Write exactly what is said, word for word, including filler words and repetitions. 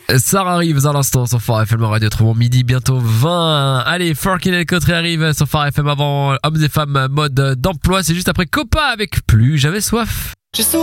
Ça arrive à l'instant sur Phare F M Radio Autrement, midi bientôt vingt. Allez, Forkin et Cotteret arrive sur Phare F M avant Hommes et Femmes mode d'emploi. C'est juste après Copa avec Plus J'avais soif.